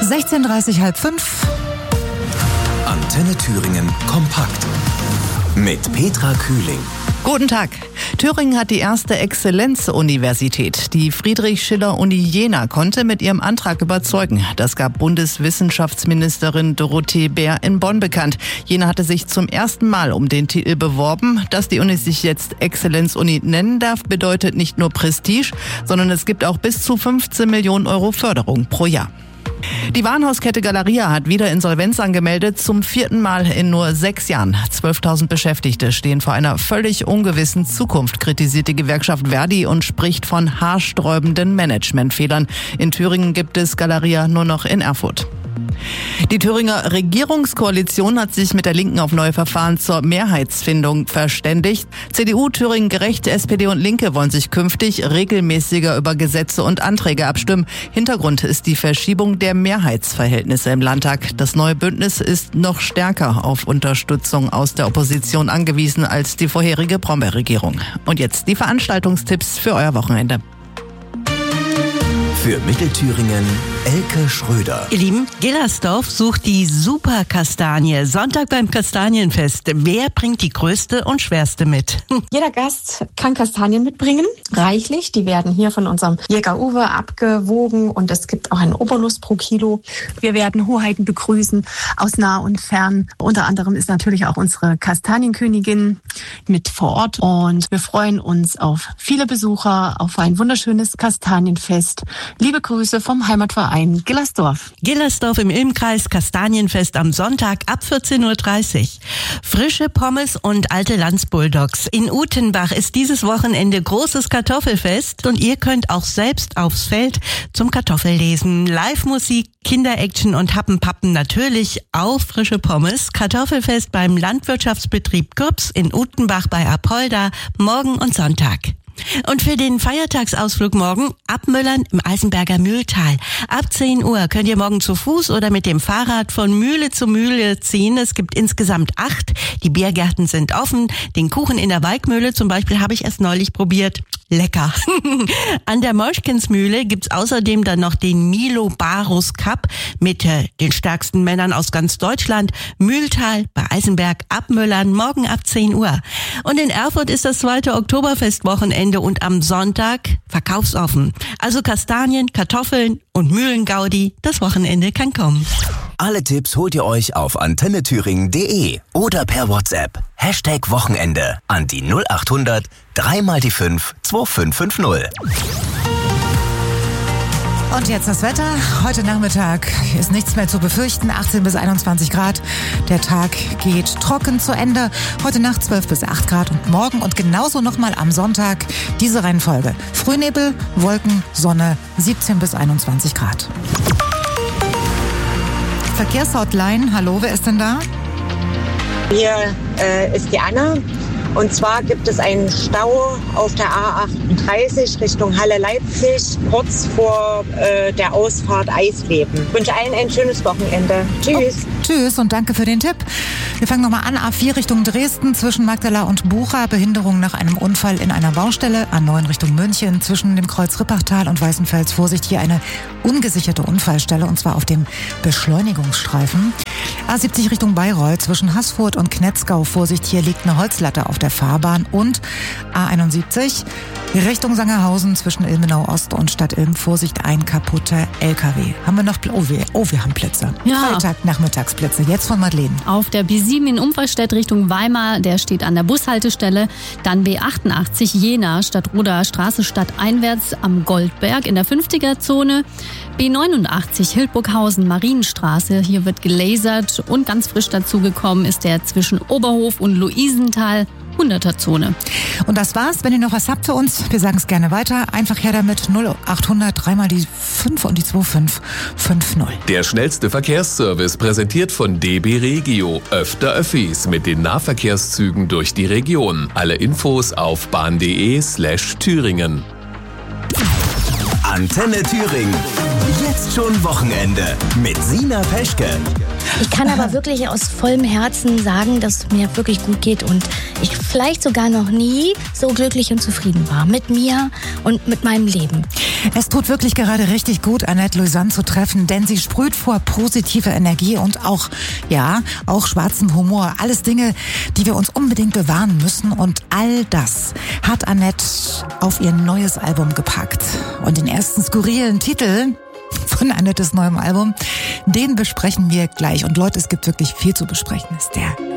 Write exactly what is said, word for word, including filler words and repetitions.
sechzehn Uhr dreißig, halb fünf. Antenne Thüringen kompakt mit Petra Kühling. Guten Tag. Thüringen hat die erste Exzellenzuniversität. Die Friedrich-Schiller-Uni Jena konnte mit ihrem Antrag überzeugen. Das gab Bundeswissenschaftsministerin Dorothee Bär in Bonn bekannt. Jena hatte sich zum ersten Mal um den Titel beworben. Dass die Uni sich jetzt Exzellenzuni nennen darf, bedeutet nicht nur Prestige, sondern es gibt auch bis zu fünfzehn Millionen Euro Förderung pro Jahr. Die Warenhauskette Galeria hat wieder Insolvenz angemeldet, zum vierten Mal in nur sechs Jahren. zwölftausend Beschäftigte stehen vor einer völlig ungewissen Zukunft, kritisiert die Gewerkschaft Verdi und spricht von haarsträubenden Managementfehlern. In Thüringen gibt es Galeria nur noch in Erfurt. Die Thüringer Regierungskoalition hat sich mit der Linken auf neue Verfahren zur Mehrheitsfindung verständigt. C D U, Thüringen Gerecht, S P D und Linke wollen sich künftig regelmäßiger über Gesetze und Anträge abstimmen. Hintergrund ist die Verschiebung der Mehrheitsverhältnisse im Landtag. Das neue Bündnis ist noch stärker auf Unterstützung aus der Opposition angewiesen als die vorherige Brombeer-Regierung. Und jetzt die Veranstaltungstipps für euer Wochenende. Für Mittelthüringen Elke Schröder. Ihr Lieben, Gillersdorf sucht die Superkastanie. Sonntag beim Kastanienfest. Wer bringt die größte und schwerste mit? Jeder Gast kann Kastanien mitbringen, reichlich. Die werden hier von unserem Jäger Uwe abgewogen und es gibt auch einen Obolus pro Kilo. Wir werden Hoheiten begrüßen aus nah und fern. Unter anderem ist natürlich auch unsere Kastanienkönigin mit vor Ort und wir freuen uns auf viele Besucher, auf ein wunderschönes Kastanienfest. Liebe Grüße vom Heimatverein Gillersdorf. Gillersdorf im Ilmkreis, Kastanienfest am Sonntag ab vierzehn Uhr dreißig. Frische Pommes und alte Landsbulldogs. In Utenbach ist dieses Wochenende großes Kartoffelfest und ihr könnt auch selbst aufs Feld zum Kartoffellesen. Live-Musik, Kinderaction und Happenpappen, natürlich auch frische Pommes. Kartoffelfest beim Landwirtschaftsbetrieb Kürbs in Utenbach bei Apolda, morgen und Sonntag. Und für den Feiertagsausflug morgen Abmüllern im Eisenberger Mühltal. Ab zehn Uhr könnt ihr morgen zu Fuß oder mit dem Fahrrad von Mühle zu Mühle ziehen. Es gibt insgesamt acht. Die Biergärten sind offen. Den Kuchen in der Walkmühle zum Beispiel habe ich erst neulich probiert. Lecker. An der Moschkinsmühle gibt's außerdem dann noch den Milo Barus Cup mit äh, den stärksten Männern aus ganz Deutschland. Mühltal bei Eisenberg Abmüllern morgen ab zehn Uhr. Und in Erfurt ist das zweite Oktoberfestwochenende und am Sonntag verkaufsoffen. Also Kastanien, Kartoffeln und Mühlengaudi. Das Wochenende kann kommen. Alle Tipps holt ihr euch auf antennethüringen punkt de oder per WhatsApp. Hashtag Wochenende an die null acht hundert drei mal die fünf zwei fünf fünf null. Und jetzt das Wetter. Heute Nachmittag ist nichts mehr zu befürchten. achtzehn bis einundzwanzig Grad. Der Tag geht trocken zu Ende. Heute Nacht zwölf bis acht Grad und morgen und genauso nochmal am Sonntag diese Reihenfolge. Frühnebel, Wolken, Sonne, siebzehn bis einundzwanzig Grad. Verkehrshotline. Hallo, wer ist denn da? Hier äh, ist die Anna. Und zwar gibt es einen Stau auf der A achtunddreißig Richtung Halle-Leipzig, kurz vor äh, der Ausfahrt Eisleben. Ich wünsche allen ein schönes Wochenende. Tschüss. Oh, tschüss und danke für den Tipp. Wir fangen nochmal an. A vier Richtung Dresden zwischen Magdala und Bucha. Behinderung nach einem Unfall in einer Baustelle. A neun Richtung München zwischen dem Kreuz Rippachtal und Weißenfels. Vorsicht, hier eine ungesicherte Unfallstelle und zwar auf dem Beschleunigungsstreifen. A siebzig Richtung Bayreuth zwischen Haßfurt und Knetzgau. Vorsicht, hier liegt eine Holzlatte auf der Fahrbahn. Und A einundsiebzig Richtung Sangerhausen zwischen Ilmenau Ost und Stadt Ilm. Vorsicht, ein kaputter L K W. Haben wir noch Pl- oh, wir, oh, wir haben Plätze. Ja. Freitag, Nachmittagsplätze. Jetzt von Madeleine. Auf der B sieben in Umfallstedt Richtung Weimar, der steht an der Bushaltestelle. Dann B achtundachtzig Jena, Stadtroder Straße stadteinwärts am Goldberg in der fünfziger-Zone. B neunundachtzig Hildburghausen, Marienstraße, hier wird gelasert und ganz frisch dazugekommen ist der zwischen Oberhof und Luisenthal. hunderter-Zone. Und das war's. Wenn ihr noch was habt für uns, wir sagen es gerne weiter. Einfach her damit. null acht hundert drei mal die fünf und die zwei fünf fünf null. Der schnellste Verkehrsservice präsentiert von D B Regio. Öfter Öffis mit den Nahverkehrszügen durch die Region. Alle Infos auf bahn.de slash Thüringen. Antenne Thüringen. Jetzt schon Wochenende mit Sina Peschke. Ich kann aber wirklich aus vollem Herzen sagen, dass es mir wirklich gut geht und ich vielleicht sogar noch nie so glücklich und zufrieden war mit mir und mit meinem Leben. Es tut wirklich gerade richtig gut, Annette Louisanne zu treffen, denn sie sprüht vor positive Energie und auch, ja, auch schwarzem Humor. Alles Dinge, die wir uns unbedingt bewahren müssen, und all das hat Annette auf ihr neues Album gepackt. Und den ersten skurrilen Titel von Annettes neuem Album, den besprechen wir gleich. Und Leute, es gibt wirklich viel zu besprechen. Das ist der